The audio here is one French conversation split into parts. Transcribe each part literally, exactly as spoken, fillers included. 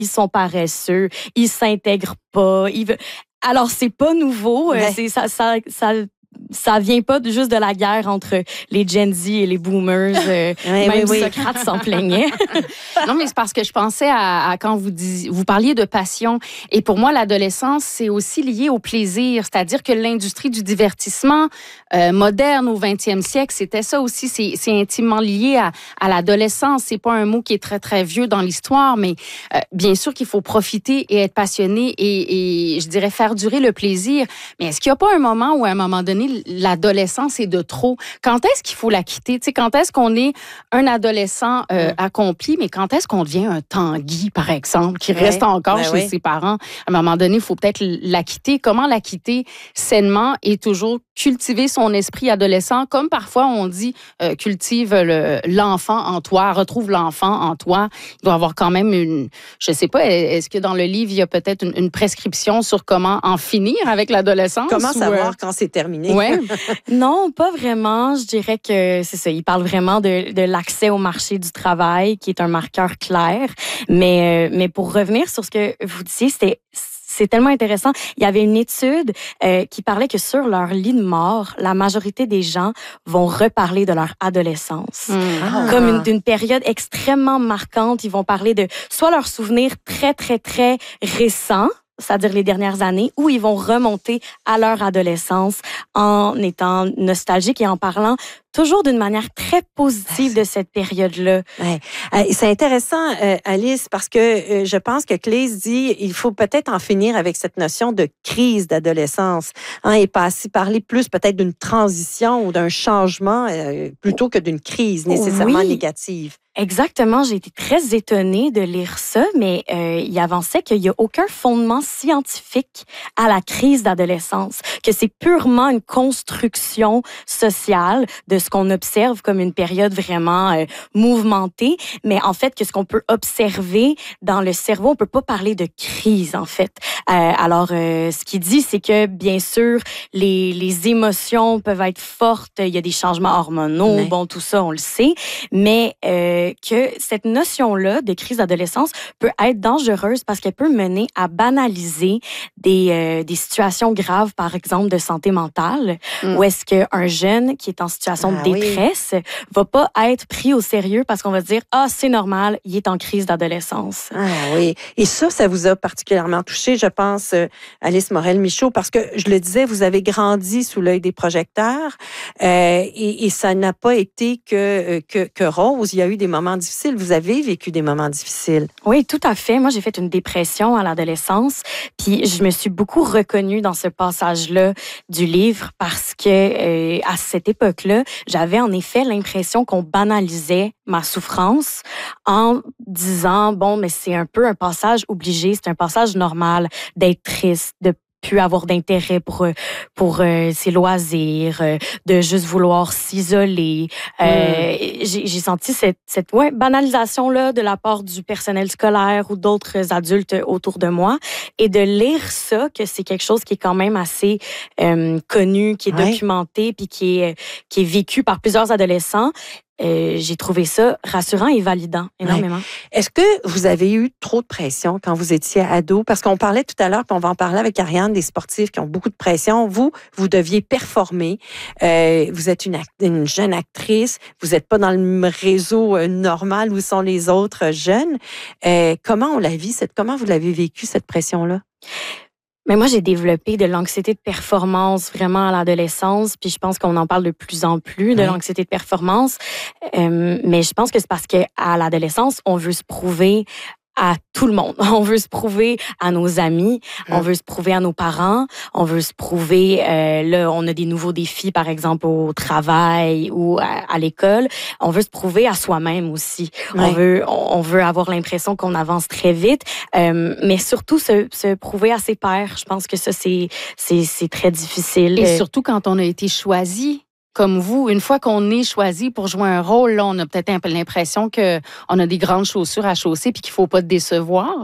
ils sont paresseux, ils s'intègrent pas, ils veulent... Alors, c'est pas nouveau, ouais. c'est, ça, ça, ça, ça vient pas juste de la guerre entre les Gen Z et les boomers. Euh, oui, même oui, Socrate oui. s'en plaignait. Non, mais c'est parce que je pensais à, à quand vous dis, vous parliez de passion. Et pour moi, l'adolescence, c'est aussi lié au plaisir. C'est-à-dire que l'industrie du divertissement euh, moderne au vingtième siècle, c'était ça aussi. C'est, c'est intimement lié à, à l'adolescence. C'est pas un mot qui est très, très vieux dans l'histoire, mais euh, bien sûr qu'il faut profiter et être passionné et, et, je dirais, faire durer le plaisir. Mais est-ce qu'il n'y a pas un moment où, à un moment donné, l'adolescence est de trop? Quand est-ce qu'il faut la quitter? Tu sais, quand est-ce qu'on est un adolescent euh, mmh. accompli, mais quand est-ce qu'on devient un Tanguy, par exemple, qui ouais. reste encore ben chez oui. ses parents? À un moment donné, il faut peut-être la quitter. Comment la quitter sainement et toujours cultiver son esprit adolescent? Comme parfois on dit, euh, cultive le, l'enfant en toi, retrouve l'enfant en toi. Il doit y avoir quand même une... Je sais pas, est-ce que dans le livre, il y a peut-être une, une prescription sur comment en finir avec l'adolescence? Comment ou, savoir euh... quand c'est terminé? Ouais. Non, pas vraiment. Je dirais que c'est ça. Il parle vraiment de, de l'accès au marché du travail, qui est un marqueur clair. Mais, euh, mais pour revenir sur ce que vous disiez, c'était... C'est tellement intéressant. Il y avait une étude euh, qui parlait que sur leur lit de mort, la majorité des gens vont reparler de leur adolescence. Mmh. Ah. Comme une, d'une période extrêmement marquante. Ils vont parler de soit leurs souvenirs très, très, très récents, c'est-à-dire les dernières années, où ils vont remonter à leur adolescence en étant nostalgiques et en parlant toujours d'une manière très positive de cette période-là. Ouais. C'est intéressant, euh, Alice, parce que euh, je pense que Claise dit il faut peut-être en finir avec cette notion de crise d'adolescence hein, et passer, parler plus peut-être d'une transition ou d'un changement euh, plutôt que d'une crise nécessairement oui. négative. Exactement, j'ai été très étonnée de lire ça, mais euh, il avançait qu'il n'y a aucun fondement scientifique à la crise d'adolescence, que c'est purement une construction sociale de ce qu'on observe comme une période vraiment euh, mouvementée, mais en fait que ce qu'on peut observer dans le cerveau, on peut pas parler de crise en fait. Euh, alors, euh, ce qu'il dit, c'est que bien sûr, les, les émotions peuvent être fortes, il y a des changements hormonaux, oui. bon, tout ça, on le sait, mais euh, que cette notion-là de crise d'adolescence peut être dangereuse parce qu'elle peut mener à banaliser des, euh, des situations graves, par exemple, de santé mentale, mm. où est-ce qu'un jeune qui est en situation ah, de détresse oui. va pas être pris au sérieux parce qu'on va se dire « Ah, c'est normal, il est en crise d'adolescence. » Ah oui, et ça, ça vous a particulièrement touché, je pense, euh, Alice Morel-Michaud, parce que, je le disais, vous avez grandi sous l'œil des projecteurs euh, et, et ça n'a pas été que, que, que rose, il y a eu des moments difficiles. Vous avez vécu des moments difficiles. Oui, tout à fait. Moi, j'ai fait une dépression à l'adolescence, puis je me suis beaucoup reconnue dans ce passage-là du livre parce que euh, à cette époque-là, j'avais en effet l'impression qu'on banalisait ma souffrance en disant bon, mais c'est un peu un passage obligé, c'est un passage normal d'être triste, de plus avoir d'intérêt pour pour euh, ses loisirs, euh, de juste vouloir s'isoler. Euh, mm. j'ai, j'ai senti cette cette ouais, banalisation là de la part du personnel scolaire ou d'autres adultes autour de moi, et de lire ça, que c'est quelque chose qui est quand même assez euh, connu, qui est ouais. documenté, puis qui est qui est vécu par plusieurs adolescents. Euh, j'ai trouvé ça rassurant et validant énormément. Ouais. Est-ce que vous avez eu trop de pression quand vous étiez ado? Parce qu'on parlait tout à l'heure, puis on va en parler avec Ariane, des sportifs qui ont beaucoup de pression. Vous, vous deviez performer. Euh, vous êtes une, act- une jeune actrice. Vous n'êtes pas dans le réseau euh, normal où sont les autres jeunes. Euh, comment on la vit? Cette, comment vous l'avez vécu, cette pression-là? Mais moi, j'ai développé de l'anxiété de performance vraiment à l'adolescence, puis je pense qu'on en parle de plus en plus de oui. l'anxiété de performance. Euh, mais je pense que c'est parce qu'à l'adolescence, on veut se prouver à tout le monde. On veut se prouver à nos amis, mmh. on veut se prouver à nos parents, on veut se prouver, euh, là, on a des nouveaux défis, par exemple, au travail ou à, à l'école. On veut se prouver à soi-même aussi. Oui. On veut on, on veut avoir l'impression qu'on avance très vite, euh, mais surtout se, se prouver à ses pairs. Je pense que ça, c'est, c'est, c'est très difficile. Et surtout quand on a été choisi. Comme vous, une fois qu'on est choisi pour jouer un rôle, là, on a peut-être un peu l'impression qu'on a des grandes chaussures à chausser puis qu'il ne faut pas te décevoir.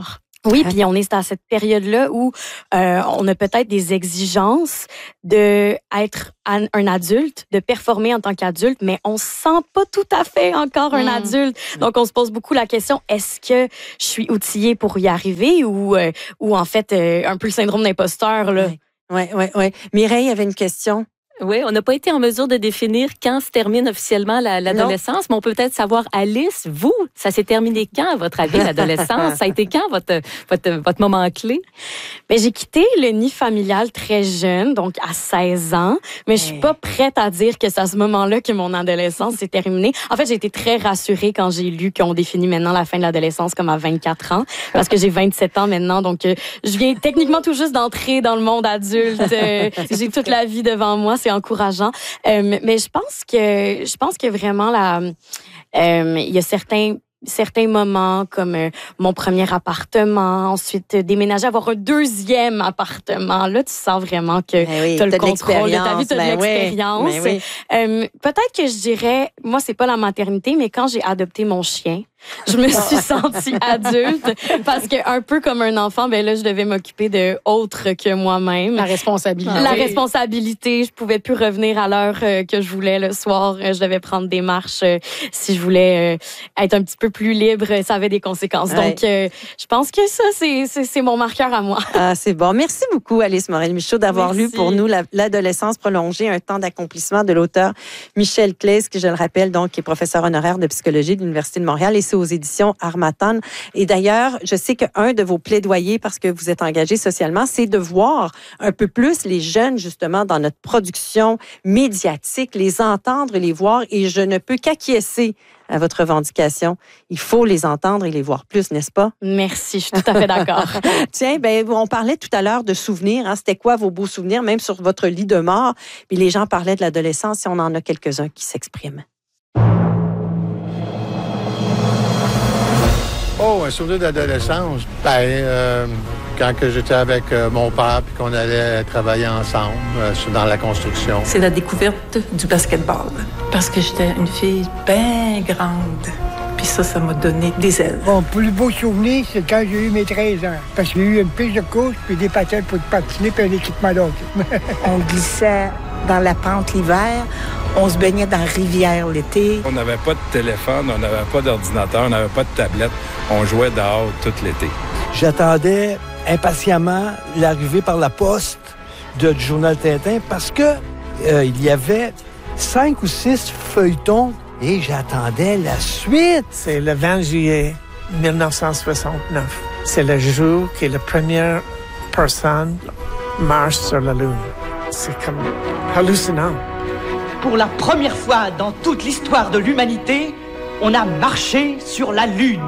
Oui, puis on est à cette période-là où euh, on a peut-être des exigences de être un, un adulte, de performer en tant qu'adulte, mais on se sent pas tout à fait encore un mmh. adulte. Donc, on se pose beaucoup la question, est-ce que je suis outillée pour y arriver ou, euh, ou en fait, euh, un peu le syndrome d'imposteur, là? Oui, oui, oui. Mireille avait une question. Oui, on n'a pas été en mesure de définir quand se termine officiellement la, l'adolescence, non. Mais on peut peut-être savoir, Alice, vous, ça s'est terminé quand, à votre avis, l'adolescence? Ça a été quand, votre, votre, votre moment clé? Bien, j'ai quitté le nid familial très jeune, donc à seize ans, mais ouais. je suis pas prête à dire que c'est à ce moment-là que mon adolescence s'est terminée. En fait, j'ai été très rassurée quand j'ai lu qu'on définit maintenant la fin de l'adolescence comme à vingt-quatre ans, parce que j'ai vingt-sept ans maintenant, donc euh, je viens techniquement tout juste d'entrer dans le monde adulte. Euh, j'ai toute la vie devant moi. C'est encourageant. Euh, mais je pense que je pense que vraiment là, euh, il y a certains certains moments comme euh, mon premier appartement, ensuite euh, déménager, avoir un deuxième appartement. Là, tu sens vraiment que ben oui, tu as le contrôle de ta vie, tu as ben de l'expérience. Oui, ben oui. euh, peut-être que je dirais, moi, c'est pas la maternité, mais quand j'ai adopté mon chien, je me suis sentie adulte parce que un peu comme un enfant, ben là, je devais m'occuper de autre que moi-même. La responsabilité. La responsabilité. Je pouvais plus revenir à l'heure euh, que je voulais le soir. Je devais prendre des marches euh, si je voulais euh, être un petit peu plus libre. Ça avait des conséquences. Ouais. Donc, euh, je pense que ça, c'est, c'est, c'est mon marqueur à moi. Ah, c'est bon. Merci beaucoup, Alice Morel-Michaud, d'avoir Merci. lu pour nous la, L'adolescence prolongée, un temps d'accomplissement de l'auteur Michel Claise, qui, je le rappelle, donc, est professeur honoraire de psychologie de l'Université de Montréal, et c'est aux éditions Harmattan. Et d'ailleurs, je sais qu'un de vos plaidoyers, parce que vous êtes engagé socialement, c'est de voir un peu plus les jeunes, justement, dans notre production médiatique, les entendre, les voir, et je ne peux qu'acquiescer à votre revendication. Il faut les entendre et les voir plus, n'est-ce pas? Merci, je suis tout à fait d'accord. Tiens, ben, on parlait tout à l'heure de souvenirs. Hein? C'était quoi vos beaux souvenirs, même sur votre lit de mort? Puis les gens parlaient de l'adolescence, et on en a quelques-uns qui s'expriment. Oh, un souvenir d'adolescence. Ben, euh, quand que j'étais avec euh, mon père puis qu'on allait travailler ensemble euh, dans la construction. C'est la découverte du basketball. Parce que j'étais une fille bien grande. Puis ça, ça m'a donné des ailes. Mon plus beau souvenir, c'est quand j'ai eu mes treize ans. Parce qu'il y a eu une piste de course, puis des patins pour patiner, puis un équipement d'hockey. On glissait dans la pente l'hiver. On se baignait dans la rivière l'été. On n'avait pas de téléphone, on n'avait pas d'ordinateur, on n'avait pas de tablette. On jouait dehors tout l'été. J'attendais impatiemment l'arrivée par la poste de, du journal Tintin parce que euh, il y avait cinq ou six feuilletons et j'attendais la suite. C'est le vingt juillet dix-neuf cent soixante-neuf. C'est le jour que la première personne marche sur la Lune. C'est comme hallucinant. Pour la première fois dans toute l'histoire de l'humanité, on a marché sur la Lune.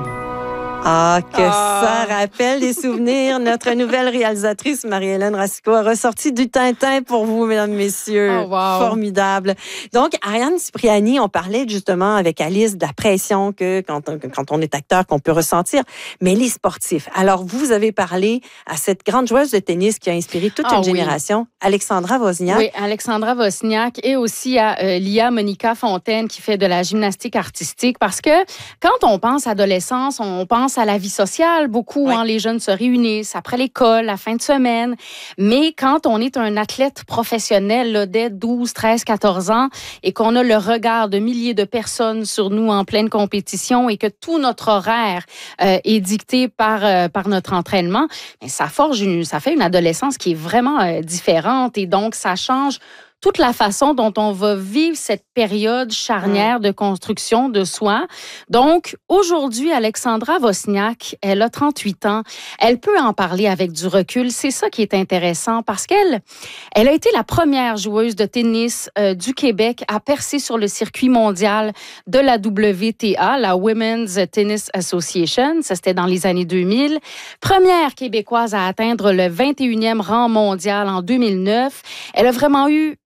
Ah, que ah. ça rappelle des souvenirs. Notre nouvelle réalisatrice, Marie-Hélène Racicot, a ressorti du Tintin pour vous, mesdames, messieurs. Oh, wow. Formidable. Donc, Ariane Cipriani, on parlait justement avec Alice de la pression que quand on, quand on est acteur, qu'on peut ressentir. Mais les sportifs. Alors, vous avez parlé à cette grande joueuse de tennis qui a inspiré toute ah, une oui. génération, Alexandra Wozniak. Oui, Alexandra Wozniak, et aussi à euh, Lia Monica Fontaine qui fait de la gymnastique artistique. Parce que quand on pense adolescence, on pense à la vie sociale. Beaucoup, oui. hein, les jeunes se réunissent après l'école, la fin de semaine. Mais quand on est un athlète professionnel là, dès douze, treize, quatorze ans et qu'on a le regard de milliers de personnes sur nous en pleine compétition et que tout notre horaire euh, est dicté par, euh, par notre entraînement, bien, ça forge une, ça fait une adolescence qui est vraiment euh, différente et donc ça change toute la façon dont on va vivre cette période charnière de construction de soi. Donc, aujourd'hui, Alexandra Wozniak, elle a trente-huit ans. Elle peut en parler avec du recul. C'est ça qui est intéressant parce qu'elle elle a été la première joueuse de tennis euh, du Québec à percer sur le circuit mondial de la W T A, la Women's Tennis Association. Ça, c'était dans les années deux mille. Première Québécoise à atteindre le vingt et unième rang mondial en deux mille neuf. Elle a vraiment eu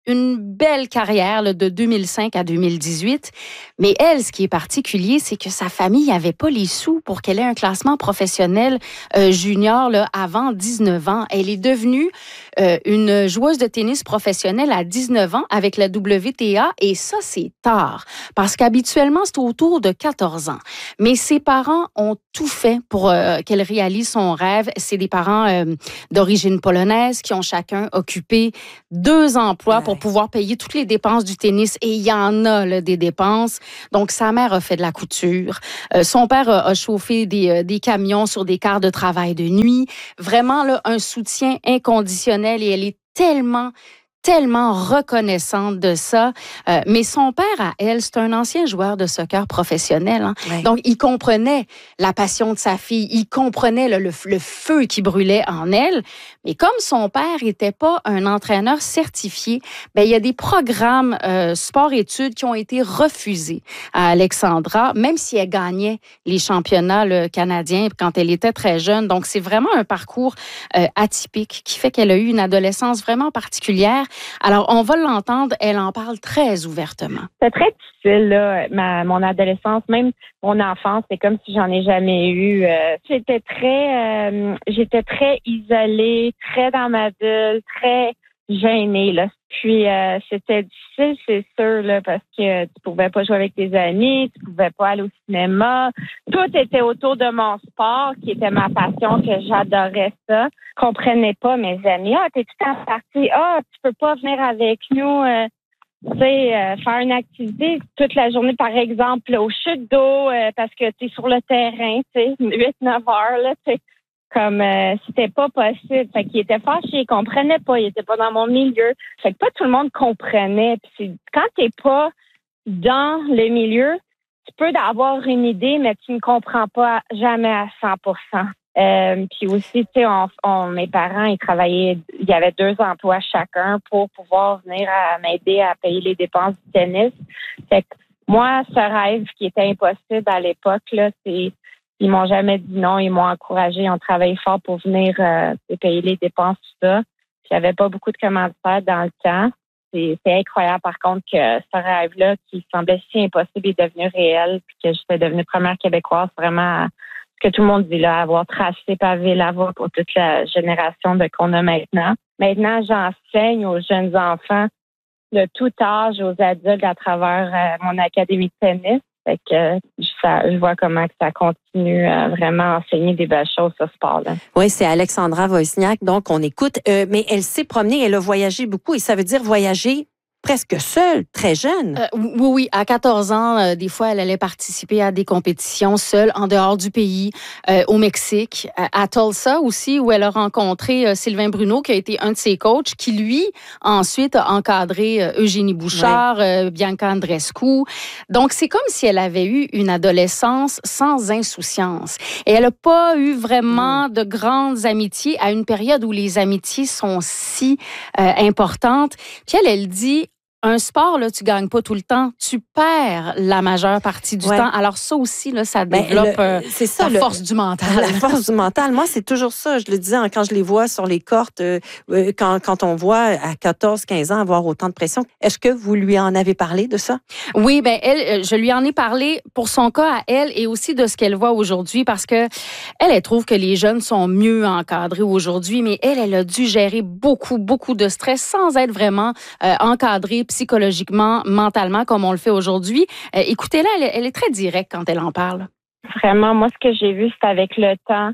une belle carrière là, de deux mille cinq à deux mille dix-huit. Mais elle, ce qui est particulier, c'est que sa famille n'avait pas les sous pour qu'elle ait un classement professionnel euh, junior là, avant dix-neuf ans. Elle est devenue euh, une joueuse de tennis professionnelle à dix-neuf ans avec la W T A. Et ça, c'est tard. Parce qu'habituellement, c'est autour de quatorze ans. Mais ses parents ont tout fait pour euh, qu'elle réalise son rêve. C'est des parents euh, d'origine polonaise qui ont chacun occupé deux emplois ouais. pour pouvoir payer toutes les dépenses du tennis. Et il y en a là, des dépenses. Donc, sa mère a fait de la couture. Euh, son père a, a chauffé des, euh, des camions sur des quarts de travail de nuit. Vraiment, là, un soutien inconditionnel. Et elle est tellement tellement reconnaissante de ça. Euh, mais son père, à elle, c'est un ancien joueur de soccer professionnel. Hein? Oui. Donc, il comprenait la passion de sa fille. Il comprenait là, le, le feu qui brûlait en elle. Mais comme son père n'était pas un entraîneur certifié, ben, il y a des programmes euh, sport-études qui ont été refusés à Alexandra, même si elle gagnait les championnats là, canadiens quand elle était très jeune. Donc, c'est vraiment un parcours euh, atypique qui fait qu'elle a eu une adolescence vraiment particulière. Alors, on va l'entendre, elle en parle très ouvertement. C'est très difficile, là, ma, mon adolescence, même mon enfance, c'est comme si j'en ai jamais eu. Euh, j'étais très, euh, j'étais très isolée, très dans ma bulle, très gênée, là. Puis, euh, c'était difficile, c'est sûr, là, parce que tu pouvais pas jouer avec tes amis, tu pouvais pas aller au cinéma. Tout était autour de mon sport, qui était ma passion, que j'adorais ça. Je comprenais pas mes amis. Ah, t'es tout en partie. Ah, tu peux pas venir avec nous, euh, tu sais, euh, faire une activité toute la journée, par exemple, au chute d'eau, euh, parce que t'es sur le terrain, tu sais, huit neuf heures, là, tu sais. Comme euh, c'était pas possible. Fait qu'il était fâché, il comprenait pas, il était pas dans mon milieu. Fait que pas tout le monde comprenait. Puis c'est, quand t'es pas dans le milieu, tu peux avoir une idée, mais tu ne comprends pas jamais à cent pour cent. Euh, puis aussi, tu sais, on, on, mes parents, ils travaillaient, il y avait deux emplois chacun pour pouvoir venir à m'aider à payer les dépenses du tennis. Fait que moi, ce rêve qui était impossible à l'époque, là, c'est ils m'ont jamais dit non, ils m'ont encouragé, ils ont travaillé fort pour venir euh, payer les dépenses, tout ça. Puis, il n'y avait pas beaucoup de commanditaires dans le temps. C'est, c'est incroyable, par contre, que ce rêve-là, qui semblait si impossible, est devenu réel, puis que j'étais devenue première Québécoise, vraiment, ce que tout le monde dit là, avoir tracé pavé la voie pour toute la génération de qu'on a maintenant. Maintenant, j'enseigne aux jeunes enfants de tout âge, aux adultes, à travers euh, mon académie de tennis. Fait que ça, je vois comment que ça continue à vraiment enseigner des belles choses, ce sport-là. Oui, c'est Alexandra Wozniak, donc on écoute. Euh, mais elle s'est promenée, elle a voyagé beaucoup et ça veut dire voyager presque seule, très jeune. Euh, oui, oui. À quatorze ans, euh, des fois, elle allait participer à des compétitions seule, en dehors du pays, euh, au Mexique, à, à Tulsa aussi, où elle a rencontré euh, Sylvain Bruno, qui a été un de ses coachs, qui, lui, ensuite a encadré euh, Eugénie Bouchard, oui. euh, Bianca Andreescu. Donc, c'est comme si elle avait eu une adolescence sans insouciance. Et elle n'a pas eu vraiment mmh. de grandes amitiés à une période où les amitiés sont si euh, importantes. Puis elle, elle dit... Un sport, là, tu gagnes pas tout le temps. Tu perds la majeure partie du ouais. temps. Alors ça aussi, là, ça développe ben, le, c'est ça, la le, force du mental. La force du mental. Moi, c'est toujours ça. Je le disais quand je les vois sur les courts, euh, quand, quand on voit à quatorze, quinze ans avoir autant de pression. Est-ce que vous lui en avez parlé de ça? Oui, ben elle, je lui en ai parlé pour son cas à elle et aussi de ce qu'elle voit aujourd'hui parce que elle, elle trouve que les jeunes sont mieux encadrés aujourd'hui, mais elle, elle a dû gérer beaucoup, beaucoup de stress sans être vraiment euh, encadrée psychologiquement, mentalement, comme on le fait aujourd'hui. Euh, écoutez-la, elle, elle est très directe quand elle en parle. Vraiment, moi, ce que j'ai vu, c'est avec le temps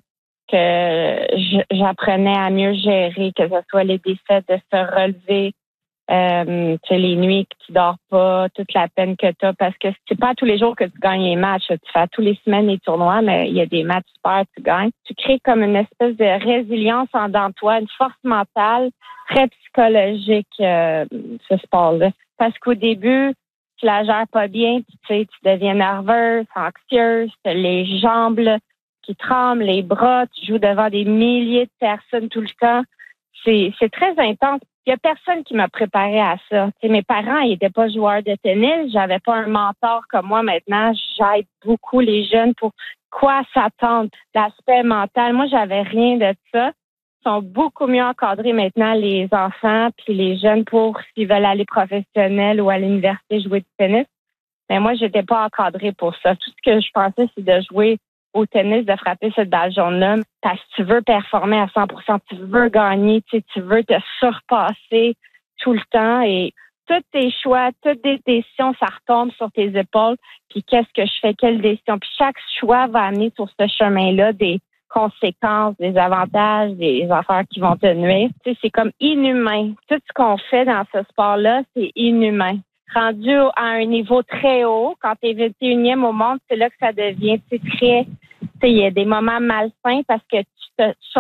que j'apprenais à mieux gérer, que ce soit les défaites, de se relever, euh, tu sais, les nuits que tu dors pas, toute la peine que tu as, parce que c'est pas tous les jours que tu gagnes les matchs. Tu fais tous les semaines les tournois, mais il y a des matchs super, tu gagnes. Tu crées comme une espèce de résilience en dans toi, une force mentale très psychologique, euh, ce sport-là. Parce qu'au début, tu la gères pas bien, tu sais, tu deviens nerveuse, anxieuse, tu as les jambes là, qui tremblent, les bras, tu joues devant des milliers de personnes tout le temps. C'est, c'est très intense. Il y a personne qui m'a préparé à ça. Tu sais, mes parents, ils étaient pas joueurs de tennis, j'avais pas un mentor comme moi maintenant. J'aide beaucoup les jeunes pour quoi s'attendre, l'aspect mental. Moi, j'avais rien de ça. sont beaucoup mieux encadrés maintenant, les enfants puis les jeunes, pour s'ils veulent aller professionnel ou à l'université jouer du tennis. Mais moi, j'étais pas encadrée pour ça. Tout ce que je pensais, c'est de jouer au tennis, de frapper cette balle jaune-là, parce que tu veux performer à cent pour cent, tu veux gagner, tu sais, tu veux te surpasser tout le temps, et tous tes choix, toutes tes décisions, ça retombe sur tes épaules. Puis qu'est-ce que je fais, quelle décision? Puis chaque choix va amener sur ce chemin-là des conséquences, des avantages, des affaires qui vont te nuire. Tu sais, c'est comme inhumain. Tout ce qu'on fait dans ce sport-là, c'est inhumain. Rendu à un niveau très haut, quand tu es vingt et unième au monde, c'est là que ça devient très... Tu sais, il y a des moments malsains parce que tu te